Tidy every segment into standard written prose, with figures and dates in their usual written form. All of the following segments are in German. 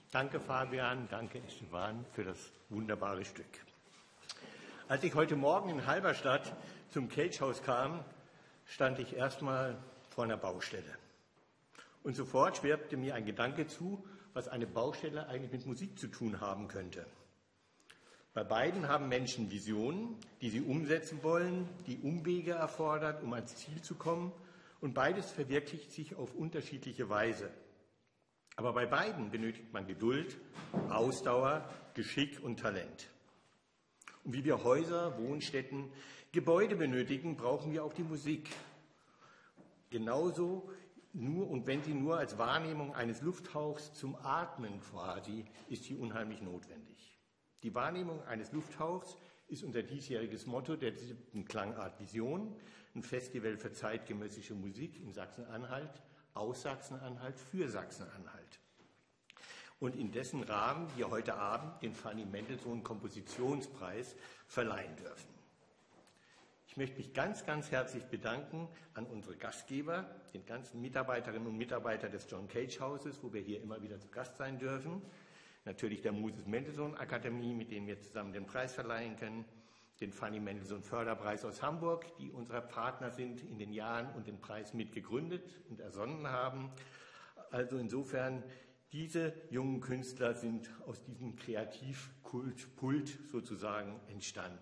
Danke Fabian, danke Esteban für das wunderbare Stück. Als ich heute Morgen in Halberstadt zum Kelchhaus kam, stand ich erstmal vor einer Baustelle. Und sofort schwebte mir ein Gedanke zu, was eine Baustelle eigentlich mit Musik zu tun haben könnte. Bei beiden haben Menschen Visionen, die sie umsetzen wollen, die Umwege erfordert, um ans Ziel zu kommen. Und beides verwirklicht sich auf unterschiedliche Weise. Aber bei beiden benötigt man Geduld, Ausdauer, Geschick und Talent. Und wie wir Häuser, Wohnstätten, Gebäude benötigen, brauchen wir auch die Musik. Genauso und wenn sie nur als Wahrnehmung eines Lufthauchs zum Atmen quasi, ist sie unheimlich notwendig. Die Wahrnehmung eines Lufthauchs ist unser diesjähriges Motto der 7. Klangart Vision, ein Festival für zeitgenössische Musik in Sachsen-Anhalt, aus Sachsen-Anhalt, für Sachsen-Anhalt. Und in dessen Rahmen wir heute Abend den Fanny Mendelssohn Kompositionspreis verleihen dürfen. Ich möchte mich ganz, ganz herzlich bedanken an unsere Gastgeber, den ganzen Mitarbeiterinnen und Mitarbeitern des John Cage Hauses, wo wir hier immer wieder zu Gast sein dürfen. Natürlich der Moses Mendelssohn Akademie, mit denen wir zusammen den Preis verleihen können. Den Fanny Mendelssohn Förderpreis aus Hamburg, die unsere Partner sind in den Jahren und den Preis mitgegründet und ersonnen haben. Also insofern, diese jungen Künstler sind aus diesem Kreativpult sozusagen entstanden.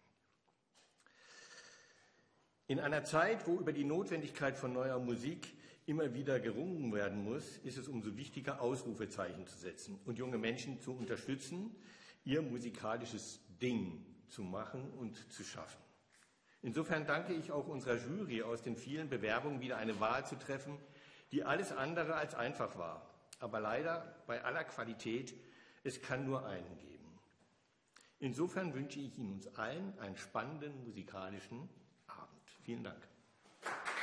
In einer Zeit, wo über die Notwendigkeit von neuer Musik immer wieder gerungen werden muss, ist es umso wichtiger, Ausrufezeichen zu setzen und junge Menschen zu unterstützen, ihr musikalisches Ding zu machen und zu schaffen. Insofern danke ich auch unserer Jury, aus den vielen Bewerbungen wieder eine Wahl zu treffen, die alles andere als einfach war. Aber leider, bei aller Qualität, es kann nur einen geben. Insofern wünsche ich Ihnen uns allen einen spannenden musikalischen Abend. Vielen Dank.